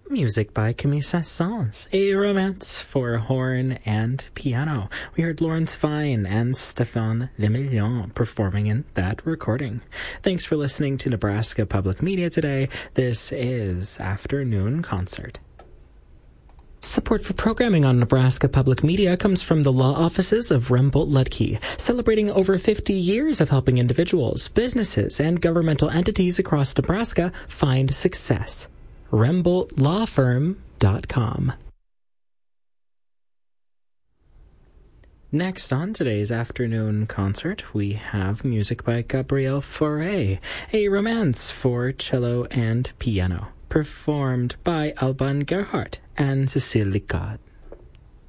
Music by Camille Saint-Saëns, A Romance for horn and piano. We heard Lawrence Vine and Stéphane Lemillion performing in that recording. Thanks for listening to Nebraska Public Media today. This is Afternoon Concert. Support for programming on Nebraska Public Media comes from the law offices of Rembolt Ludtke, celebrating over 50 years of helping individuals, businesses, and governmental entities across Nebraska find success. RemboltLawFirm.com. Next on today's afternoon concert, we have music by Gabriel Fauré, A Romance for cello and piano, performed by Alban Gerhardt and Cécile Licard.